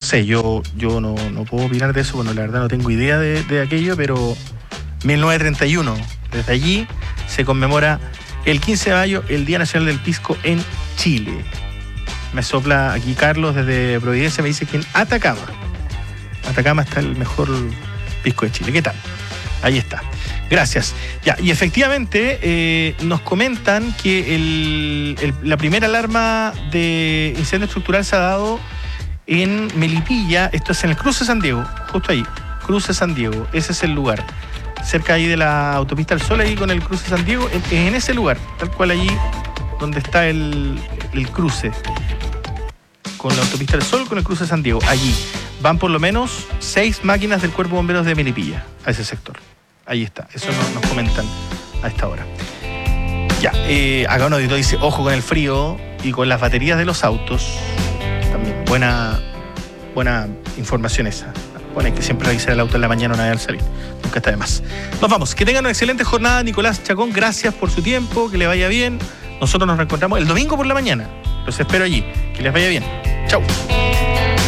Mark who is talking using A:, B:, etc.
A: sé, yo no puedo opinar de eso, bueno, la verdad no tengo idea de aquello, pero 1931, desde allí se conmemora el 15 de mayo, el Día Nacional del Pisco en Chile. Me sopla aquí Carlos desde Providencia, me dice que en Atacama está el mejor pisco de Chile. ¿Qué tal? Ahí está. Gracias. Ya, y efectivamente nos comentan que la primera alarma de incendio estructural se ha dado en Melipilla. Esto es en el Cruce San Diego, justo ahí. Cruce San Diego, ese es el lugar. Cerca ahí de la autopista del Sol, ahí con el Cruce San Diego, en ese lugar, tal cual allí donde está el cruce. Con la autopista del Sol, con el Cruce San Diego. Allí van por lo menos 6 máquinas del Cuerpo de Bomberos de Melipilla, a ese sector. Ahí está, eso nos comentan a esta hora. Ya, acá un auditor dice, ojo con el frío y con las baterías de los autos. También buena información esa. Bueno, hay que siempre revisar el auto en la mañana una vez al salir. Nunca está de más. Nos vamos. Que tengan una excelente jornada, Nicolás Chacón. Gracias por su tiempo. Que le vaya bien. Nosotros nos reencontramos el domingo por la mañana. Los espero allí. Que les vaya bien. Chau.